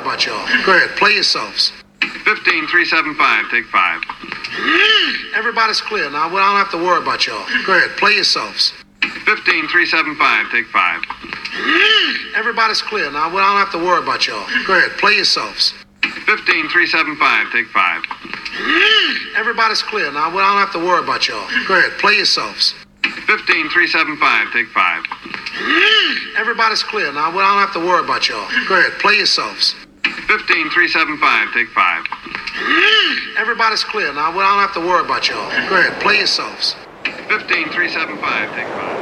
about y'all. Go ahead, play yourselves. 15375, take 5. Everybody's clear now. We don't have to worry about y'all. Go ahead, play yourselves. 15375, take 5. Everybody's clear now. We don't have to worry about y'all. Go ahead, play yourselves. 15375, take 5. Everybody's clear now. We don't have to worry about y'all. Go ahead, play yourselves. 15375, take 5. Everybody's clear now. We don't have to worry about y'all. Go ahead, play yourselves. 15375, take 5. Everybody's clear now. We don't have to worry about y'all. Go ahead, play yourselves. 15375, take 5.